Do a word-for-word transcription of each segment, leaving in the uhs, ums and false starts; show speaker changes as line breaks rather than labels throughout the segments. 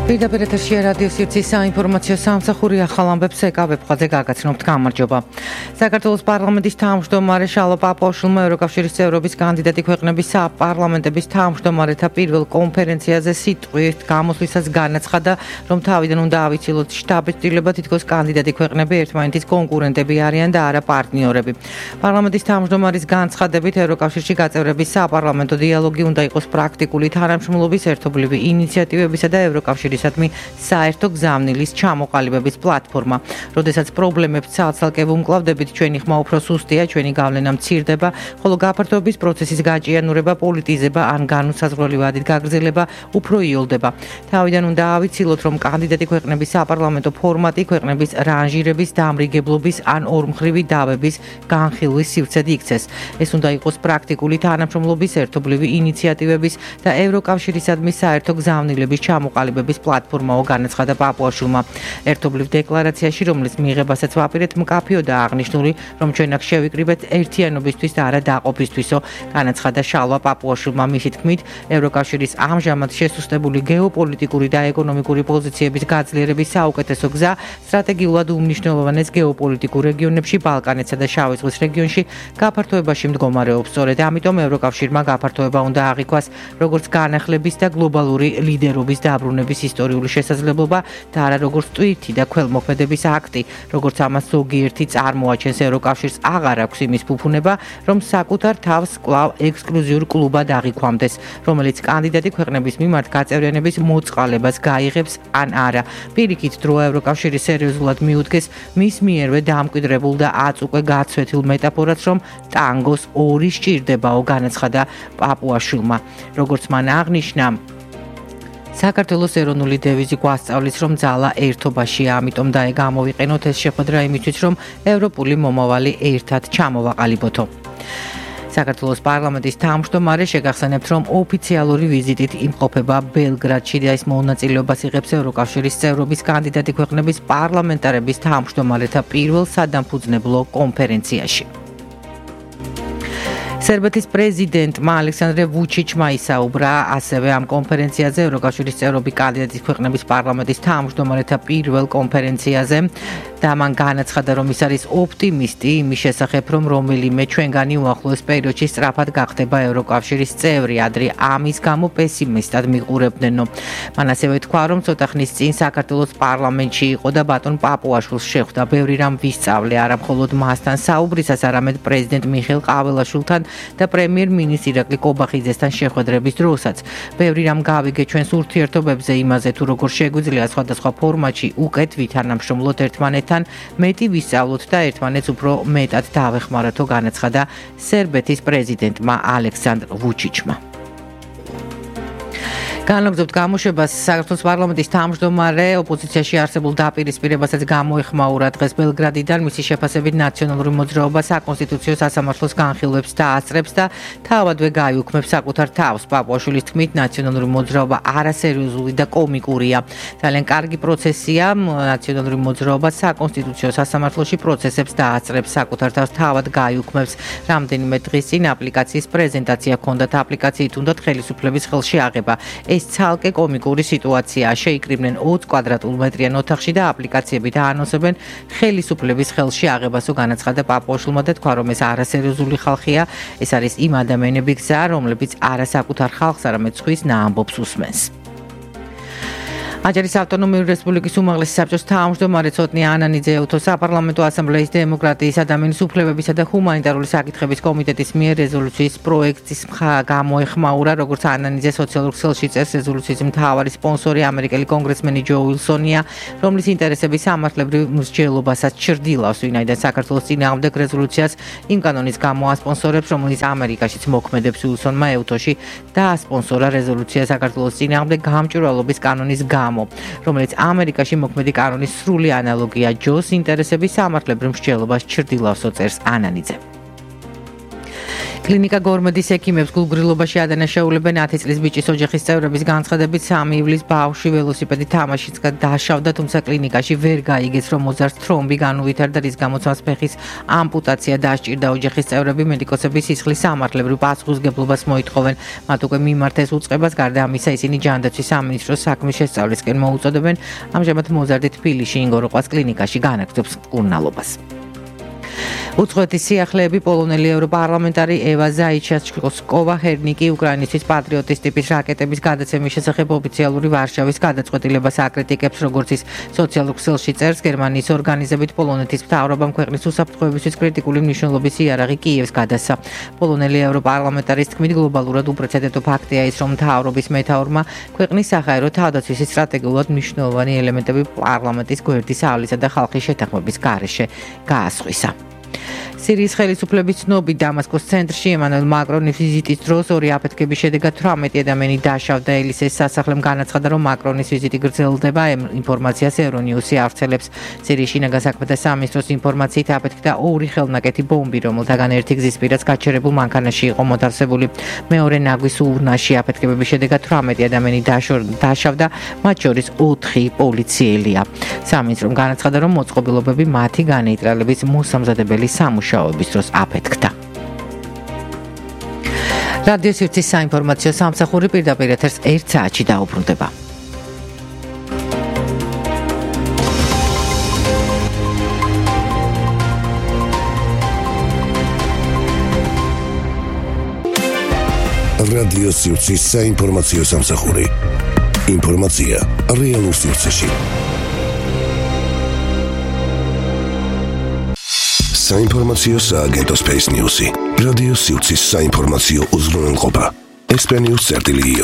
პირდაპირ ეთერშია რადიო სივრცის საინფორმაციო სამსახური ახალ ამბებს ეკავებხაძე გაგაცნობთ გამარჯობა. საქართველოს პარლამენტის თავმჯდომარე შალვა პაპუაშვილმა ევროკავშირის წევრობის კანდიდატი ქვეყნების საპარლამენტების თავმჯდომარეთა პირველ კონფერენციაზე სიტყვით გამოსვლისას განაცხადა, რომ თავიდან უნდა ავიცილოთ შტაბის ცვლილება, თითქოს კანდიდატი ქვეყნები ერთმანეთის კონკურენტები არიან და არა პარტნიორები. პარლამენტის თავმჯდომარის განცხადებით ევროკავშირში გაწევრების საპარლამენტო დიალოგი უნდა იყოს პრაქტიკული თანამშრომლობის, ერთობლივი ინიციატივებისა და ევროკავშირის საერთო გზავნილის ჩამოყალიბების პლატფორმა. როდესაც პრობლემებს ცალ-ცალკე ვუმკლავდებით, ჩვენი ხმა უფრო სუსტია, ჩვენი გავლენა მცირდება, ხოლო გაფართოების პროცესის გაჭიანურება, პოლიტიზება ან განუსაზღვრელი ვადით გაგრძელება უფრო იოლდება. თავიდან უნდა ავიცილოთ, რომ კანდიდატი ქვეყნების საპარლამენტო ფორმატი ქვეყნების რანჟირების, დამრიგებლობის ან ორმხრივი დავების განხილვის სივრცედ იქცეს. ეს უნდა იყოს პრაქტიკული თანამშრომლობის, ერთობლივი ინიციატივების და ევროკავშირისადმი საერთო გზავნილების ჩამოყალიბების პლატფორმაო განაცხადა პაპუაშვილმა. ერთობლივ დეკლარაციაში, რომლის მიღებასაც ვაპირებთ, მკაფიოდა აღნიშნული, რომ ჩვენ აქ შევიკრიბეთ ერთიანობისთვის და არა დაყოფისთვისო, განაცხადა შალვა პაპუაშვილმა. მისი თქმით, ევროკავშირის ამჟამად შესუსტებული გეოპოლიტიკური და ეკონომიკური პოზიციების გაძლიერების საუკეთესო გზა სტრატეგიულად უმნიშვნელოვანეს გეოპოლიტიკურ რეგიონებში, ბალკანეთსა და შავი ზღვის რეგიონში გაფართოებაში მდგომარეობს. სწორედ ამიტომ ევროკავშირმა გაფართოება უნდა აღიქვას როგორც განახლების და გლობალური ლიდერობის დაბრუნების ისტორიული შესაძლებლობა და არა როგორც ტვირთი და ქველმოქმედების აქტი, როგორც ამას ზოგიერთი წარმოაჩენს. ევროკავშირს აღარ აქვს იმის ფუფუნება, რომ საკუთარ თავს კვლავ ექსკლუზიურ კლუბად აღიქვამდეს, რომელიც კანდიდატი ქვეყნების მიმართ გაწევრიანების მოწყალებას გაიღებს ან არა. პირიქით, დრო ევროკავშირი სერიოზულად მიუდგეს მის მიერვე დამკვიდრებულ და აც უკვე გაცვეთილ მეტაფორას, რომ ტანგოს ორი სჭირდებაო, განაცხადა პაპუაშვილმა. როგორც მან აღნიშნა, საქართველოს ეროვნული დევიზი გვასწავლის, რომ ძალა ერთობაშია, ამიტომ და გამოვიყენოთ ეს შეხვედრა იმისთვის, რომ ევროპული მომავალი ერთად ჩამოვაყალიბოთო. საქართველოს პარლამენტის თავმჯდომარე შეგახსენებთ, რომ ოფიციალური ვიზიტით იმყოფება ბელგრადში და ის მონაწილეობას იღებს ევროკავშირის წევრობის კანდიდატი ქვეყნების პარლამენტარების თავმჯდომარეთა პირველ სადამფუძნებლო კონფერენციაში. სერბეთის პრეზიდენტმა ალექსანდრე ვუჩიჩმა ისაუბრა ასევე ამ კონფერენციაზე, ევროკავშირის წევრობის კანდიდატის ქვეყნების პარლამენტის თავმჯდომარეთა პირველ კონფერენციაზე და მან განაცხადა, რომ ის არის ოპტიმისტი იმის შესახებ, რომ რომელიმე ჩვენგანი უახლოეს პერიოდში სწრაფად გახდება ევროკავშირის წევრი, ადრე ამის გამო პესიმისტად მიყურებდნენო. მან ასევე თქვა, რომ ცოტა ხნის წინ საქართველოს პარლამენტში იყო და ბატონ პაპუაშვილს შეხვდა. ბევრი რამ ვისწავლე, არა მხოლოდ მასთან საუბრისას, არამედ პრეზიდენტ მიხეილ ყაველაშვილთან და პრემიერ-მინისტრ ირაკლი კობახიძესთან შეხვედრების დროსაც. ბევრი რამ გავიგე ჩვენს ურთიერთობებზე, იმაზე თუ როგორ შეგვიძლია სხვადასხვა ფორმატში უკეთ ვითანამშრომლოთ ერთმანეთთან, მეტი ვისწავლოთ და ერთმანეთს უფრო მეტად დავეხმარათო, განაცხადა სერბეთის პრეზიდენტმა ალექსანდრ ვუჩიჩმა. განაგრძობთ გამოშვებას. საქართველოს პარლამენტის თავმჯდომარე ოპოზიციაში არსებულ დაპირისპირებასაც გამოეხმაურა დღეს ბელგრადიდან. მისი შეფასებით ნაციონალური მოძრაობა საკონსტიტუციო სასამართლოს განხილვებს დაასწრებს და თავადვე გაიუქმებს საკუთარ თავს. პაპუაშვილის თქმით, ნაციონალური მოძრაობა არასერიოზული და კომიკურია. ძალიან კარგი პროცესია. ნაციონალური მოძრაობა საკონსტიტუციო სასამართლოში პროცესებს დაასწრებს, საკუთარ თავს თავად გაიუქმებს. რამდენიმე დღის წინ აპლიკაციის პრეზენტაცია ჰქონდათ. აპლიკაციით უნდათ ხელისუფლების ხელში აღება. ეს ცალკე კომიკური სიტუაციაა. შეიკრიბნენ ოცი კვადრატულ მეტრიან ოთახში და აპლიკაციები დაანონსებენ ხელისუფლების ხელში აღებასო, განაცხადა პაპუაშვილმა და თქვა, რომ ეს არასერიოზული ხალხია. ეს არის იმ ადამიანების გზა, რომლებიც არა საკუთარ ხალხს, არამედ სხვის ნაამბობს უსმენს. აჭარის ავტონომიური რესპუბლიკის უმაღლესი საბჭოს თავმჯდომარე ცოტნე ანანიძე უთო საპარლამენტო ასამბლეის დემოკრატიის, ადამიანის უფლებებისა და ჰუმანიტარული საკითხების კომიტეტის მიერ რეზოლუციის პროექტის გამოეხმაურა, როგორც ანანიძე სოციალურ ქსელში წერს, რეზოლუციის მთავარი სპონსორი ამერიკელი კონგრესმენი ჯო უილსონია, რომლის ინტერესების სამართლებრივ მსჯელობასაც ჩრდილავს, ვინაიდან საქართველოს წინააღმდეგ რეზოლუციას იმ კანონის გამო ასპონსორებს, რომელიც ამერიკაშიც მოქმედებს. უილსონმა ეუთოში დაასპონსორა რეზოლუცია საქართველოს წინააღმდეგ გამჭვირვალობის კანონის გამო, რომელიც ამერიკაში მოქმედი კანონის სრული ანალოგია. ჯოს ინტერესების სამართლებრივ მსჯელობას ჩრდილავსო, წერს ანანიძე. კლინიკა გორმედის ექიმებს გულგრილობაში ადანაშაულებენ ათი წლის ბიჭის ოჯახის წევრების განცხადებით სამი ივლისს ბავშვი ველოსიპედით თამაშიც დაშავდა, თუმცა კლინიკაში ვერ გაიგეს, რომ მოზარდს თრომბი განუვითარდა, რის გამოც მას ფეხის ამპუტაცია დასჭირდა. ოჯახის წევრები მედიკოსების სისხლის სამართლებრივ პასუხისგებლობას მოითხოვენ. მათ უკვე მიმართეს უწყებას, გარდა ამისა ისინი ჯანდაცვის სამინისტროს საქმის შესწავლისკენ მოუწოდებენ. ამჟამად მოზარდი თბილისში ინგოროყვას კლინიკაში განაგრძობს მკურნალობას. უცხოეთის სიახლეები პოლონელი ევროპარლამენტარი ევა ზაიჩასკოვა ჰერნიკი უკრაინისთვის პატრიოტის ტიპის რაკეტების გადაცემის შესახებ ოფიციალური ვარშავის გადაწყვეტილებას აკრიტიკებს, როგორც ის სოციალურ ქსელში წერს. გერმანიის ორგანიზებით პოლონეთის მთავრობამ ქვეყნის უსაფრთხოებისთვის კრიტიკული მნიშვნელობის იარაღი კიევს გადასცა. პოლონელი ევროპარლამენტარის თქმით, გლობალურად უპრეცედენტო ფაქტია ის, რომ მთავრობის მეთაურმა ქვეყნის საჰაერო თავდაცვის სტრატეგიულად მნიშვნელოვანი ელემენტები პარლამენტის გვერდის ავლისა და ხალხის შეთანხმების გარეშე გაასხვისა. სირიის ხელისუფლების ცნობით დამასკოს ცენტრში ემანუელ მაკრონის ვიზიტის დროს ორი აფეთქების შედეგად თვრამეტი ადამიანი დაშავდა. ელისეს სასახლემ განაცხადა, რომ მაკრონის ვიზიტი გრძელდება. ინფორმაციას ევრონიუსი ავრცელებს. სირიის შინაგან საქმეთა სამინისტროს ინფორმაციით აფეთქდა ორი ხელნაკეთი ბომბი, რომელთაგან ერთი გზისპირას გაჩერებულ მანქანაში იყო მოთავსებული. მეორე ნაგვის ურნაში აფეთქებების შედეგად თვრამეტი ადამიანი დაშავდა, მათ შორის ოთხი პოლიციელია. სამინისტრომ განაცხადა, რომ მოწყობილობები მათი განეიტრალების მოსამზადებელი სამუშაოების დროს აფეთქდა. რადიო სივრცის საინფორმაციო სამსახური პირდაპირ ეთერს ერთ საათში დაუბრუნდება.
რადიო სივრცის საინფორმაციო სამსახური. ინფორმაცია რეალურ სივრცეში. საინფორმაციო სააგენტო Space News-ი. რადიო სივრცის საინფორმაციო უზრუნველყოფა. ესპენიურ წერტილიო.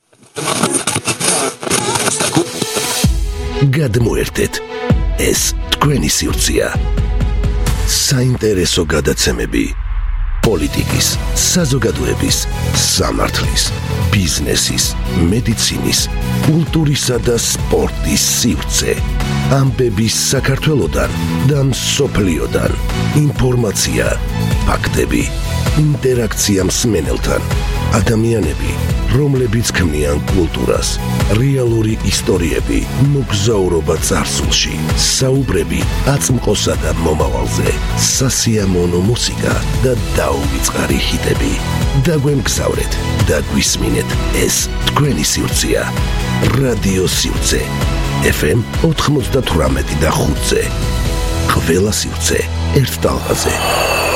გადმოერთეთ. ეს თქვენი სივრცეა. საინტერესო გადაცემები. პოლიტიკის, საზოგადოების, სამართლის, ბიზნესის, მედიცინის, კულტურისა და სპორტის სივრცე. ამბები საქართველოდან და მსოფლიოდან. ინფორმაცია, ფაქტები, ინტერაქცია მსმენელთან. ადამიანები, რომლებიც ქმნიან კულტურას, რეალური ისტორიები, მოგზაურობა წარსულში, საუბრები აწმყოსა და მომავალზე, სასიამოვნო მუსიკა და დაუვიწყარი ჰიტები. დაგვემგზავრეთ და გვისმინეთ, ეს თქვენი სივრცეა. რადიო სივრცე. ეფ ემ ოთხმოცდათვრამეტი და ხუთზე. ყველა სივრცე ერთ ტალღაზე.